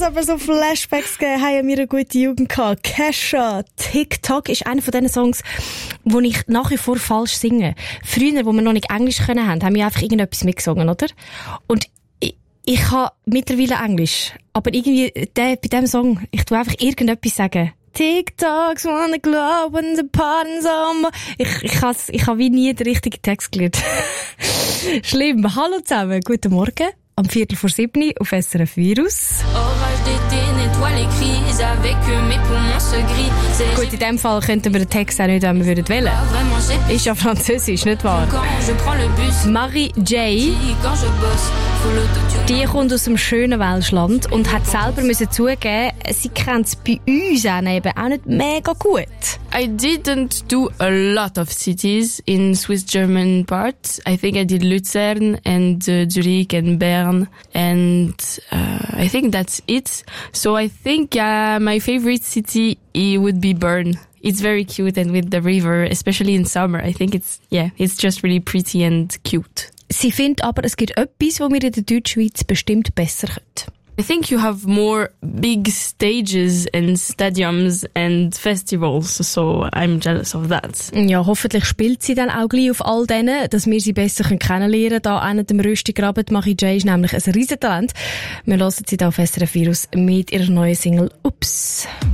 aber so Flashbacks gegeben, haben wir eine gute Jugend gehabt. Kesha, TikTok ist einer von diesen Songs, wo ich nach wie vor falsch singe. Früher, wo wir noch nicht Englisch können haben wir einfach irgendetwas mitgesungen, oder? Und ich habe mittlerweile Englisch. Aber irgendwie, bei diesem Song, ich tue einfach irgendetwas sagen. TikToks wanna glow when the party's over. Ich habe wie nie den richtigen Text gelernt. Schlimm. Hallo zusammen, guten Morgen. Am 6:45 auf SRF Virus. Gut, in dem Fall könnten wir den Text auch nicht, wenn wir wollen. Ist ja Französisch, nicht wahr? Marie J. Die kommt aus dem schönen Welschland und hat selber müssen zugeben, sie kennt es bei uns auch nicht mega gut. I didn't do a lot of cities in Swiss German parts. I think I did Luzern and Zurich and Bern and I think that's it. So I think my favorite city would be Bern. It's very cute and with the river, especially in summer. I think it's just really pretty and cute. Sie findet aber, es gibt etwas, was wir in der Deutschschweiz bestimmt besser können. I think you have more big stages and stadiums and festivals, so I'm jealous of that. Ja, hoffentlich spielt sie dann auch gleich auf all denen, dass wir sie besser kennenlernen können. Da an dem Röstigraben, Marie J ist nämlich ein Riesentalent. Wir hören sie da auf SRF Virus mit ihrer neuen Single «Ups».